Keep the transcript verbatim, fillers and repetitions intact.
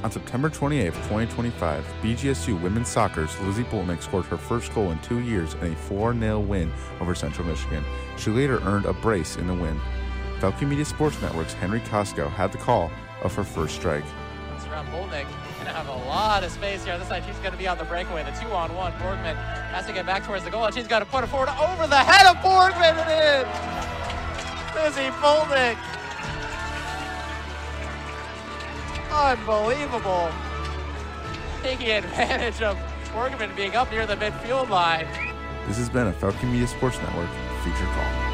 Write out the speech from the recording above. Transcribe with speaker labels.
Speaker 1: On September twenty-eighth, twenty twenty-five, B G S U women's soccer's Lizzie Boltnick scored her first goal in two years in a four nil win over Central Michigan. She later earned a brace in the win. Falcon Media Sports Network's Henry Costco had the call of her first strike.
Speaker 2: It's around Boltnick. Going to have a lot of space here. On this side, she's going to be on the breakaway. The two-on-one. Borgman has to get back towards the goal, and she's got to put it forward over the head of Borgman and in. Lizzie Boltnick. Unbelievable. Taking advantage of Borgman being up near the midfield line.
Speaker 1: This has been a Falcon Media Sports Network feature call.